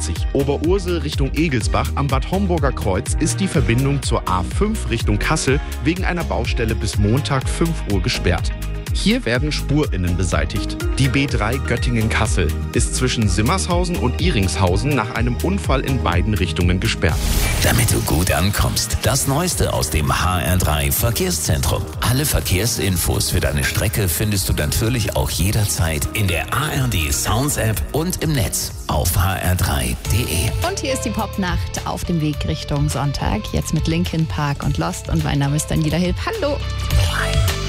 A44 Oberursel Richtung Egelsbach am Bad Homburger Kreuz ist die Verbindung zur A5 Richtung Kassel wegen einer Baustelle bis Montag 5 Uhr gesperrt. Hier werden SpurInnen beseitigt. Die B3 Göttingen-Kassel ist zwischen Simmershausen und Iringshausen nach einem Unfall in beiden Richtungen gesperrt. Damit du gut ankommst, das Neueste aus dem HR3 Verkehrszentrum. Alle Verkehrsinfos für deine Strecke findest du natürlich auch jederzeit in der ARD Sounds App und im Netz auf hr3.de. Und hier ist die Popnacht auf dem Weg Richtung Sonntag. Jetzt mit Linkin Park und Lost. Und mein Name ist Daniela Hilb. Hallo!